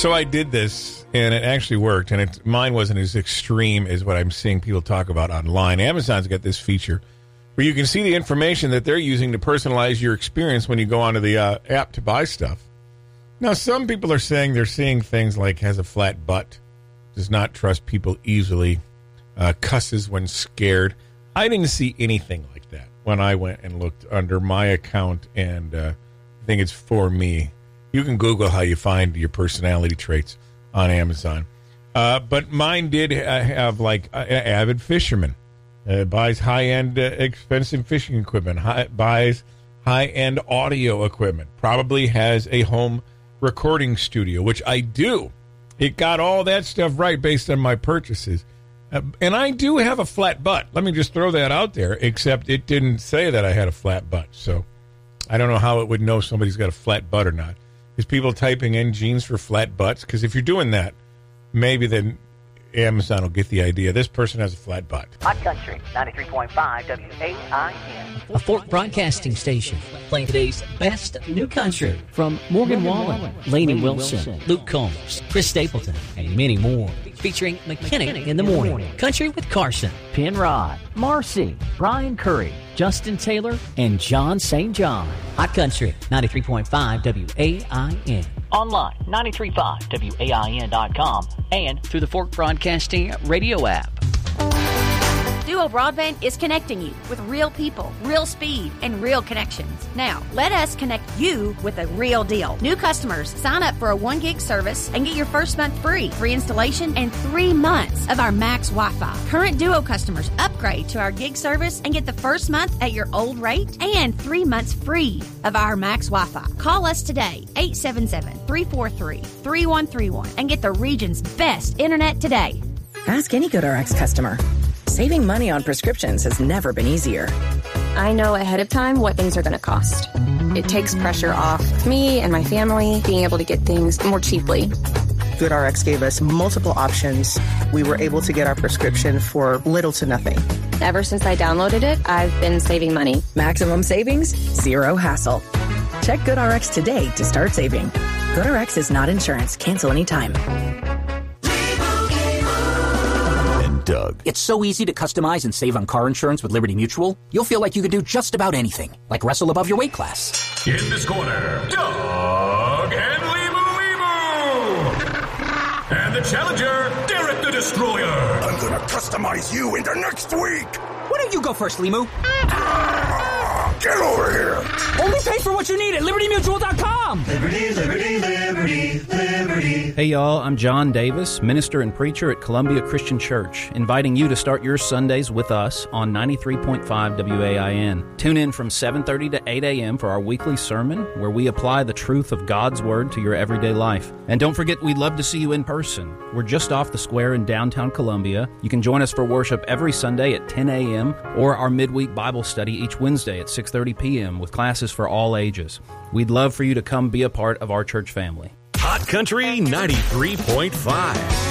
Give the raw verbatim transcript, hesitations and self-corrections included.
So I did this, and it actually worked, and it, mine wasn't as extreme as what I'm seeing people talk about online. Amazon's got this feature where you can see the information that they're using to personalize your experience when you go onto the uh, app to buy stuff. Now, some people are saying they're seeing things like has a flat butt, does not trust people easily, uh, cusses when scared. I didn't see anything like that when I went and looked under my account, and uh, I think it's for me. You can Google how you find your personality traits on Amazon. Uh, but mine did uh, have, like, an avid fisherman. Uh, buys high-end, uh, expensive fishing equipment. High, buys high-end audio equipment. Probably has a home recording studio, which I do. It got all that stuff right based on my purchases. Uh, and I do have a flat butt. Let me just throw that out there, except it didn't say that I had a flat butt. So I don't know how it would know somebody's got a flat butt or not. Is people typing in jeans for flat butts? Because if you're doing that, maybe then Amazon will get the idea. This person has a flat butt. Hot Country, ninety-three point five W A I N. A Fork Broadcasting station playing today's best new country from Morgan Wallen, Lainey Wilson, Luke Combs, Chris Stapleton, and many more. Featuring McKinnick in the Morning, Country with Carson, Penrod, Marcy, Brian Curry, Justin Taylor, and John Saint John. Hot Country, ninety-three point five W A I N. Online, ninety-three point five W A I N dot com and through the Fork Broadcasting radio app. Duo Broadband is connecting you with real people, real speed, and real connections. Now, let us connect you with a real deal. New customers, sign up for a one gig service and get your first month free, free installation, and three months of our Max Wi-Fi. Current Duo customers upgrade to our gig service and get the first month at your old rate and three months free of our Max Wi-Fi. Call us today, eight seven seven, three four three, three one three one, and get the region's best internet today. Ask any GoodRx customer. Saving money on prescriptions has never been easier. I know ahead of time what things are going to cost. It takes pressure off me and my family being able to get things more cheaply. GoodRx gave us multiple options. We were able to get our prescription for little to nothing. Ever since I downloaded it, I've been saving money. Maximum savings, zero hassle. Check GoodRx today to start saving. GoodRx is not insurance. Cancel anytime. Doug. It's so easy to customize and save on car insurance with Liberty Mutual. You'll feel like you could do just about anything, like wrestle above your weight class. In this corner, Doug and Limu Limu. And the challenger, Derek the Destroyer. I'm gonna customize you into next week. Why don't you go first, Limu? Get over here. Only pay for what you need at Liberty Mutual dot com. Liberty, Liberty, Liberty, Liberty. Hey, y'all, I'm John Davis, minister and preacher at Columbia Christian Church, inviting you to start your Sundays with us on ninety-three point five W A I N. Tune in from seven thirty to eight a.m. for our weekly sermon, where we apply the truth of God's Word to your everyday life. And don't forget, we'd love to see you in person. We're just off the square in downtown Columbia. You can join us for worship every Sunday at ten a.m. or our midweek Bible study each Wednesday at six thirty p.m. with classes for all ages. We'd love for you to come be a part of our church family. Hot Country ninety-three point five.